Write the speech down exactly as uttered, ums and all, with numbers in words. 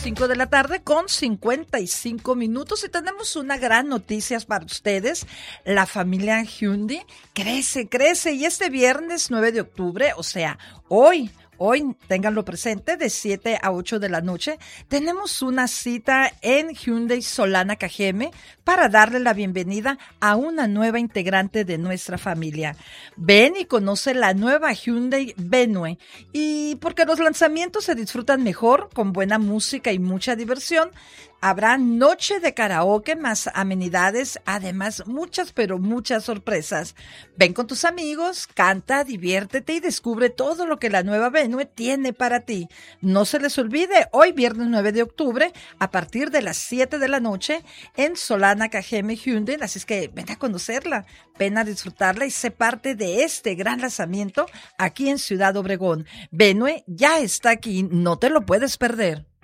cinco de la tarde con cincuenta y cinco minutos y tenemos una gran noticia para ustedes. La familia Hyundai crece, crece y este viernes nueve de octubre, o sea, hoy, Hoy, ténganlo presente, de siete a ocho de la noche, tenemos una cita en Hyundai Solana Cajeme para darle la bienvenida a una nueva integrante de nuestra familia. Ven y conoce la nueva Hyundai Venue. Y porque los lanzamientos se disfrutan mejor, con buena música y mucha diversión, habrá noche de karaoke más amenidades, además muchas pero muchas sorpresas. Ven con tus amigos, canta, diviértete y descubre todo lo que la nueva Venue tiene para ti. No se les olvide, hoy viernes nueve de octubre, a partir de las siete de la noche, en Solana Cajeme Hyundai, así es que ven a conocerla, ven a disfrutarla y sé parte de este gran lanzamiento aquí en Ciudad Obregón. Venue ya está aquí, no te lo puedes perder.